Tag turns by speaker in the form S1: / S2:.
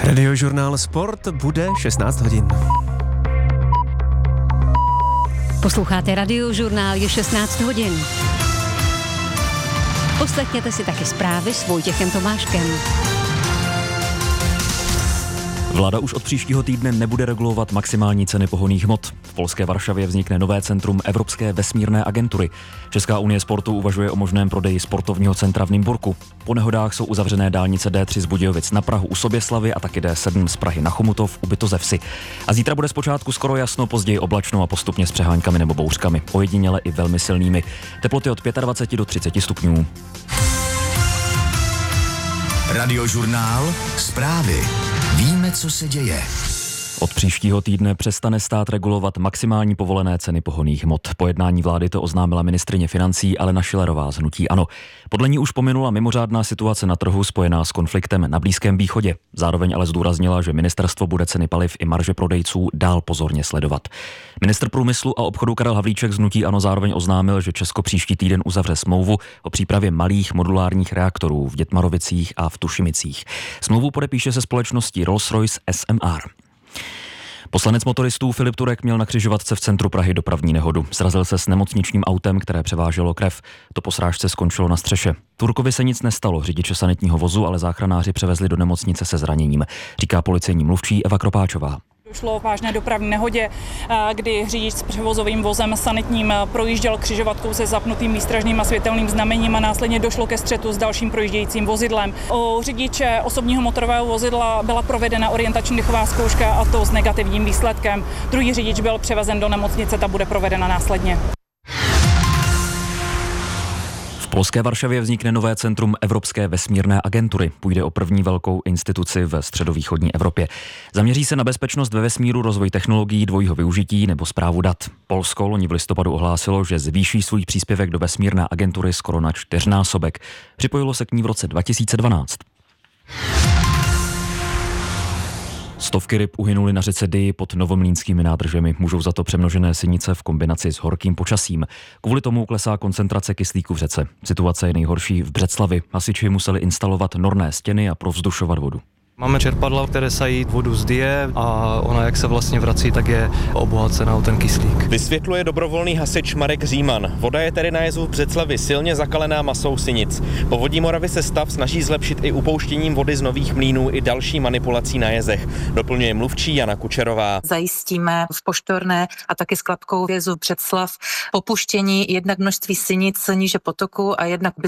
S1: Radiožurnál Sport bude 16 hodin.
S2: Posloucháte Radiožurnál, je 16 hodin. Poslechněte si taky zprávy s Vojtěchem Tomáškem.
S3: Vláda už od příštího týdne nebude regulovat maximální ceny pohonných hmot. V polské Varšavě vznikne nové centrum Evropské vesmírné agentury. Česká unie sportu uvažuje o možném prodeji sportovního centra v Nymburku. Po nehodách jsou uzavřené dálnice D3 z Budějovic na Prahu u Soběslavy a taky D7 z Prahy na Chomutov u Bytozevsi. A zítra bude zpočátku skoro jasno, později oblačno a postupně s přeháňkami nebo bouřkami. Ojediněle i velmi silnými. Teploty od 25 do 30 stupňů.
S4: Radiožurnál Zprávy. Víme, co se děje.
S3: Od příštího týdne přestane stát regulovat maximální povolené ceny pohonných hmot. Po jednání vlády to oznámila ministryně financí Alena Schillerová z hnutí ANO. Podle ní už pominula mimořádná situace na trhu spojená s konfliktem na Blízkém východě. Zároveň ale zdůraznila, že ministerstvo bude ceny paliv i marže prodejců dál pozorně sledovat. Ministr průmyslu a obchodu Karel Havlíček z hnutí ANO zároveň oznámil, že Česko příští týden uzavře smlouvu o přípravě malých modulárních reaktorů v Dětmarovicích a v Tušimicích. Smlouvu podepíše se společností Rolls-Royce SMR. Poslanec motoristů Filip Turek měl na křižovatce v centru Prahy dopravní nehodu. Srazil se s nemocničním autem, které převáželo krev. To po srážce skončilo na střeše. Turkovi se nic nestalo, řidiče sanitního vozu, ale záchranáři převezli do nemocnice se zraněním, říká policejní mluvčí Eva Kropáčová.
S5: Došlo k vážné dopravní nehodě, kdy řidič s převozovým vozem sanitním projížděl křižovatkou se zapnutým výstražným a světelným znamením a následně došlo ke střetu s dalším projíždějícím vozidlem. U řidiče osobního motorového vozidla byla provedena orientační dechová zkouška, a to s negativním výsledkem. Druhý řidič byl převezen do nemocnice, ta bude provedena následně.
S3: V polské Varšavě vznikne nové centrum Evropské vesmírné agentury. Půjde o první velkou instituci ve středovýchodní Evropě. Zaměří se na bezpečnost ve vesmíru, rozvoj technologií dvojího využití nebo správu dat. Polsko loni v listopadu ohlásilo, že zvýší svůj příspěvek do vesmírné agentury skoro na 4násobek. Připojilo se k ní v roce 2012. Stovky ryb uhynuly na řece Dyji pod novomlýnskými nádržemi. Můžou za to přemnožené sinice v kombinaci s horkým počasím. Kvůli tomu klesá koncentrace kyslíku v řece. Situace je nejhorší v Břeclavi. Hasiči museli instalovat norné stěny a provzdušovat vodu.
S6: Máme čerpadla, které sají vodu z Dyje a ona, jak se vlastně vrací, tak je obohacená o ten kyslík.
S7: Vysvětluje dobrovolný hasič Marek Říman. Voda je tedy na jezu v Břeclavi silně zakalená masou sinic. Povodí Moravy se stav snaží zlepšit i upouštěním vody z nových mlýnů i další manipulací na jezech. Doplňuje mluvčí Jana Kučerová.
S8: Zajistíme v Poštorné a taky s Klapkou v jezu Břeclav popuštění jednak množství sinic níže potoku a jednak